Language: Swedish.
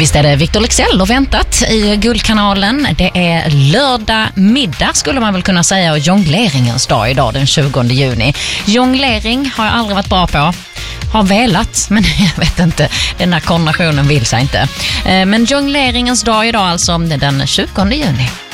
Visst är det Victor Leksell och väntat i Guldkanalen. Det är lördag middag skulle man väl kunna säga och jongleringens dag idag den 20 juni. Jonglering har jag aldrig varit bra på. Har velat, men jag vet inte. Den här kombinationen vill sig inte. Men jongleringens dag idag alltså den 20 juni.